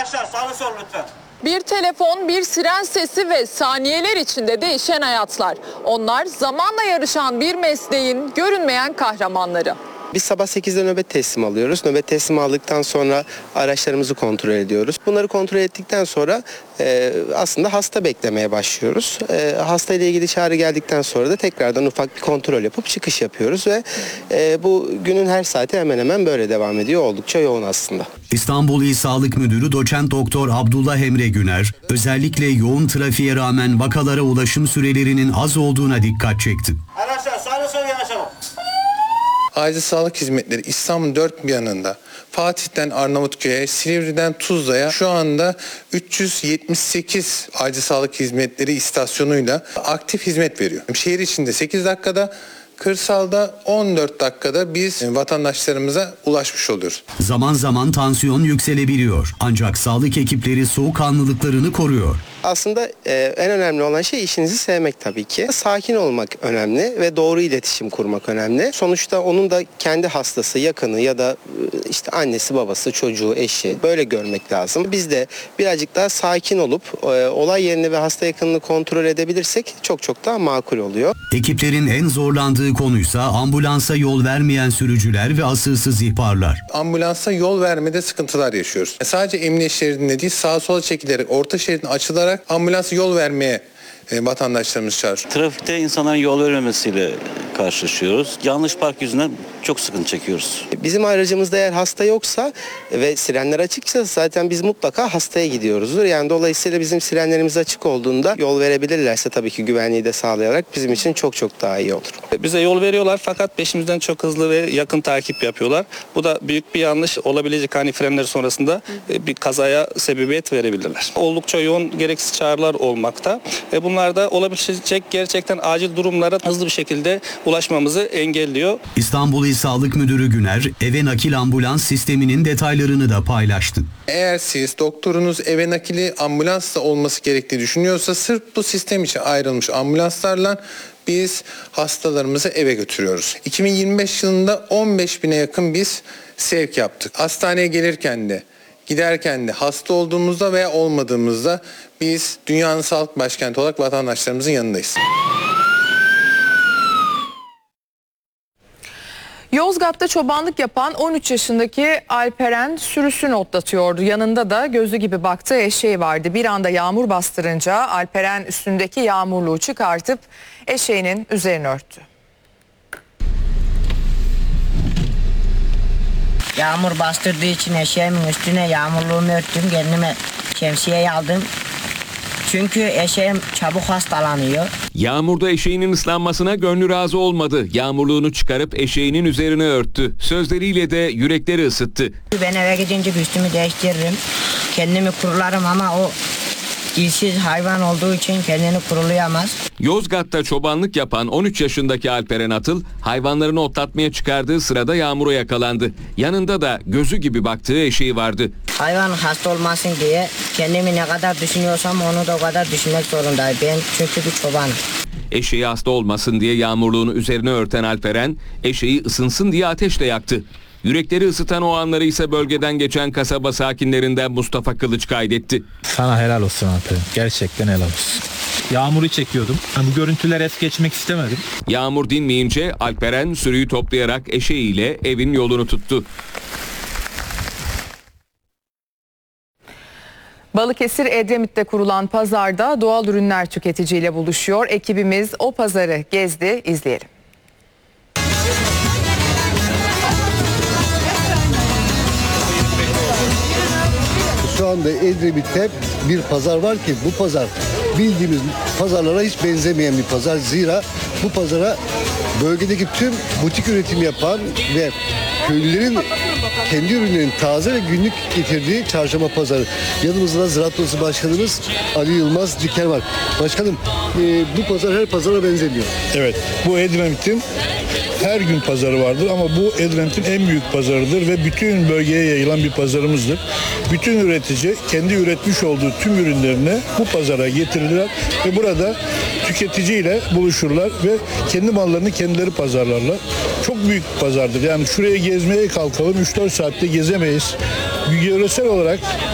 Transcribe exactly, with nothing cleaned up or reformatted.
Arkadaşlar sağlı sol lütfen. Bir telefon, bir siren sesi ve saniyeler içinde değişen hayatlar. Onlar zamanla yarışan bir mesleğin görünmeyen kahramanları. Biz sabah sekizde nöbet teslim alıyoruz. Nöbet teslim aldıktan sonra araçlarımızı kontrol ediyoruz. Bunları kontrol ettikten sonra e, aslında hasta beklemeye başlıyoruz. E, hasta ile ilgili çağrı geldikten sonra da tekrardan ufak bir kontrol yapıp çıkış yapıyoruz ve e, bu günün her saati hemen hemen böyle devam ediyor. Oldukça yoğun aslında. İstanbul İl Sağlık Müdürü Doçent Doktor Abdullah Emre Güner, özellikle yoğun trafiğe rağmen vakalara ulaşım sürelerinin az olduğuna dikkat çekti. Arkadaşlar sağlı sol yanaşalım. Acil sağlık hizmetleri İstanbul'un dört bir yanında, Fatih'ten Arnavutköy'e, Silivri'den Tuzla'ya şu anda üç yüz yetmiş sekiz acil sağlık hizmetleri istasyonuyla aktif hizmet veriyor. Şehir içinde sekiz dakikada, kırsalda on dört dakikada biz vatandaşlarımıza ulaşmış oluyoruz. Zaman zaman tansiyon yükselebiliyor. Ancak sağlık ekipleri soğukkanlılıklarını koruyor. Aslında e, en önemli olan şey işinizi sevmek tabii ki. Sakin olmak önemli ve doğru iletişim kurmak önemli. Sonuçta onun da kendi hastası, yakını ya da e, işte annesi, babası, çocuğu, eşi böyle görmek lazım. Biz de birazcık daha sakin olup e, olay yerini ve hasta yakınını kontrol edebilirsek çok çok daha makul oluyor. Ekiplerin en zorlandığı konuysa ambulansa yol vermeyen sürücüler ve asılsız ihbarlar. Ambulansa yol vermede sıkıntılar yaşıyoruz. Sadece emniyet şeridinde değil, sağa sola çekilerek, orta şeridin açılarak ambulansa yol vermeye e, vatandaşlarımız çağırıyor. Trafikte insanların yol vermemesiyle karşılaşıyoruz. Yanlış park yüzünden çok sıkıntı çekiyoruz. Bizim aracımızda eğer hasta yoksa ve sirenler açıksa zaten biz mutlaka hastaya gidiyoruzdur. Yani dolayısıyla bizim sirenlerimiz açık olduğunda yol verebilirlerse tabii ki güvenliği de sağlayarak bizim için çok çok daha iyi olur. Bize yol veriyorlar fakat peşimizden çok hızlı ve yakın takip yapıyorlar. Bu da büyük bir yanlış olabilecek, hani frenler sonrasında bir kazaya sebebiyet verebilirler. Oldukça yoğun gereksiz çağrılar olmakta. Bunlar da olabilecek gerçekten acil durumlara hızlı bir şekilde ulaşmamızı engelliyor. İstanbul İl Sağlık Müdürü Güner, eve nakil ambulans sisteminin detaylarını da paylaştı. Eğer siz doktorunuz eve nakili ambulansla olması gerektiği düşünüyorsa sırf bu sistem için ayrılmış ambulanslarla biz hastalarımızı eve götürüyoruz. iki bin yirmi beş yılında on beş bine yakın biz sevk yaptık. Hastaneye gelirken de, giderken de, hasta olduğumuzda veya olmadığımızda biz dünyanın sağlık başkenti olarak vatandaşlarımızın yanındayız. Yozgat'ta çobanlık yapan on üç yaşındaki Alperen sürüsünü otlatıyordu. Yanında da gözü gibi baktığı eşeği vardı. Bir anda yağmur bastırınca Alperen üstündeki yağmurluğu çıkartıp eşeğinin üzerine örttü. Yağmur bastırdığı için eşeğimin üstüne yağmurluğumu örttüm, kendime şemsiyeyi aldım. Çünkü eşeğim çabuk hastalanıyor. Yağmurda eşeğinin ıslanmasına gönlü razı olmadı. Yağmurluğunu çıkarıp eşeğinin üzerine örttü. Sözleriyle de yürekleri ısıttı. Ben eve gidince üstümü değiştiririm. Kendimi kurularım ama o dilsiz hayvan olduğu için kendini kurulayamaz. Yozgat'ta çobanlık yapan on üç yaşındaki Alperen Atıl hayvanlarını otlatmaya çıkardığı sırada yağmura yakalandı. Yanında da gözü gibi baktığı eşeği vardı. Hayvan hasta olmasın diye kendimi ne kadar düşünüyorsam onu da o kadar düşünmek zorundayım. Ben çünkü bir çobanım. Eşeği hasta olmasın diye yağmurluğunu üzerine örten Alperen eşeği ısınsın diye ateşle yaktı. Yürekleri ısıtan o anları ise bölgeden geçen kasaba sakinlerinden Mustafa Kılıç kaydetti. Sana helal olsun Alperen. Gerçekten helal olsun. Yağmuru çekiyordum. Bu görüntüler es geçmek istemedim. Yağmur dinmeyince Alperen sürüyü toplayarak eşeğiyle evin yolunu tuttu. Balıkesir Edremit'te kurulan pazarda doğal ürünler tüketiciyle buluşuyor. Ekibimiz o pazarı gezdi, izleyelim. Şu anda Edremit'te bir pazar var ki bu pazar bildiğimiz pazarlara hiç benzemeyen bir pazar. Zira bu pazara bölgedeki tüm butik üretim yapan ve köylülerin kendi ürünlerini taze ve günlük getirdiği çarşamba pazarı. Yanımızda Ziraat Odası Başkanımız Ali Yılmaz Diker var. Başkanım e, bu pazar her pazara benzemiyor. Evet, bu Edremit'in her gün pazarı vardır ama bu Edremit'in en büyük pazarıdır ve bütün bölgeye yayılan bir pazarımızdır. Bütün üretici kendi üretmiş olduğu tüm ürünlerini bu pazara getirirler ve burada tüketiciyle buluşurlar ve kendi mallarını kendileri pazarlarlar. Çok büyük bir pazardır. Yani şuraya gezmeye kalkalım üç dört saatte gezemeyiz. Yöresel olarak